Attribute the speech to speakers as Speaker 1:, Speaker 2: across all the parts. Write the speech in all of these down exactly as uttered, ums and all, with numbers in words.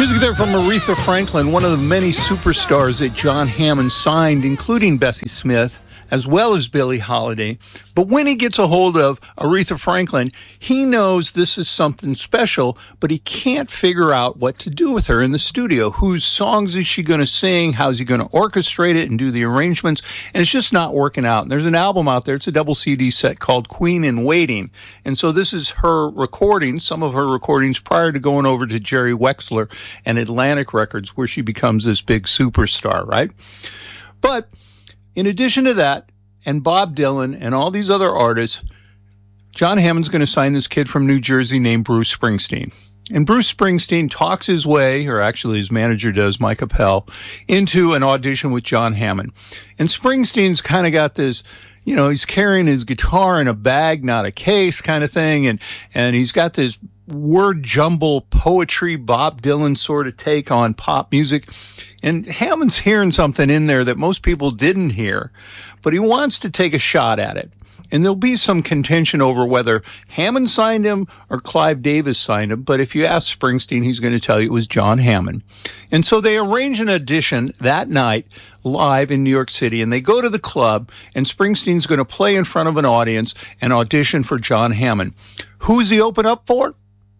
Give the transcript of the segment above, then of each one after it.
Speaker 1: Music there from Aretha Franklin, one of the many superstars that John Hammond signed, including Bessie Smith, as well as Billie Holiday. But when he gets a hold of Aretha Franklin, he knows this is something special, but he can't figure out what to do with her in the studio. Whose songs is she going to sing? How's he going to orchestrate it and do the arrangements? And it's just not working out. And there's an album out there. It's a double C D set called Queen in Waiting. And so this is her recordings, some of her recordings prior to going over to Jerry Wexler and Atlantic Records, where she becomes this big superstar, right? But in addition to that, and Bob Dylan and all these other artists, John Hammond's going to sign this kid from New Jersey named Bruce Springsteen. And Bruce Springsteen talks his way, or actually his manager does, Mike Appel, into an audition with John Hammond. And Springsteen's kind of got this, you know, he's carrying his guitar in a bag, not a case kind of thing. And, and he's got this word jumble poetry, Bob Dylan sort of take on pop music. And Hammond's hearing something in there that most people didn't hear, but he wants to take a shot at it. And there'll be some contention over whether Hammond signed him or Clive Davis signed him. But if you ask Springsteen, he's going to tell you it was John Hammond. And so they arrange an audition that night live in New York City. And they go to the club, and Springsteen's going to play in front of an audience and audition for John Hammond. Who's he open up for?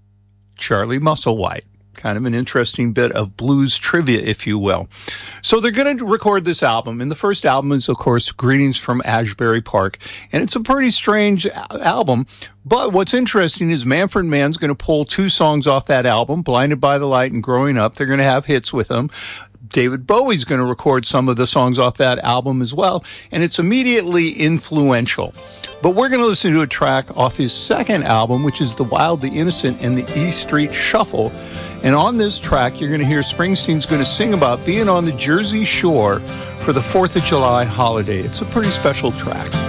Speaker 1: Charlie Musselwhite. Kind of an interesting bit of blues trivia, if you will. So they're going to record this album. And the first album is, of course, Greetings from Asbury Park. And it's a pretty strange album. But what's interesting is Manfred Mann's going to pull two songs off that album, Blinded by the Light and Growing Up. They're going to have hits with them. David Bowie's going to record some of the songs off that album as well. And it's immediately influential. But we're going to listen to a track off his second album, which is The Wild, the Innocent, and the E Street Shuffle. And on this track, you're going to hear Springsteen's going to sing about being on the Jersey Shore for the fourth of July holiday. It's a pretty special track.